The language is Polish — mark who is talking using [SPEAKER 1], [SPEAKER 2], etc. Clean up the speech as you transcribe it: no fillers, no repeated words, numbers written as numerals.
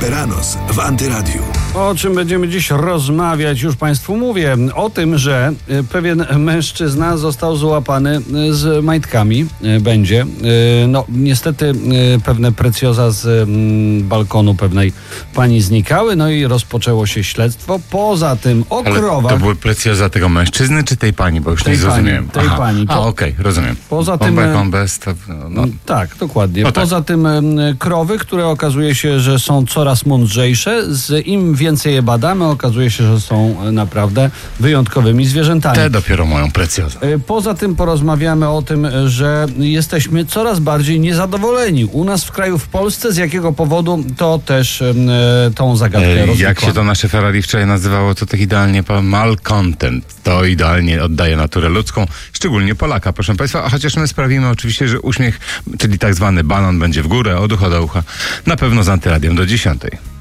[SPEAKER 1] Esperanos w Antyradiu.
[SPEAKER 2] O czym będziemy dziś rozmawiać, już Państwu mówię. O tym, że pewien mężczyzna został złapany z majtkami. Będzie. No niestety pewne precjoza z balkonu pewnej pani znikały, no i rozpoczęło się śledztwo. Poza tym o krowach...
[SPEAKER 3] To były precjoza tego mężczyzny czy tej pani? Bo już nie zrozumiałem.
[SPEAKER 2] Tej pani.
[SPEAKER 3] Okej, rozumiem.
[SPEAKER 2] Poza tym...
[SPEAKER 3] bez, to, no.
[SPEAKER 2] Tak, dokładnie.
[SPEAKER 3] No tak.
[SPEAKER 2] Poza tym krowy, które okazuje się, że są coraz mądrzejsze, im więcej je badamy, okazuje się, że są naprawdę wyjątkowymi zwierzętami.
[SPEAKER 3] Te dopiero mają precjozę.
[SPEAKER 2] Poza tym porozmawiamy o tym, że jesteśmy coraz bardziej niezadowoleni. U nas w kraju, w Polsce, z jakiego powodu, to też tą zagadkę rozwiązamy.
[SPEAKER 3] Jak się to nasze Ferrari wczoraj nazywało, to tak idealnie malcontent. To idealnie oddaje naturę ludzką, szczególnie Polaka, proszę Państwa. A chociaż my sprawimy oczywiście, że uśmiech, czyli tak zwany banan, będzie w górę, od ucha do ucha. Na pewno z Antyradiem do 10:00.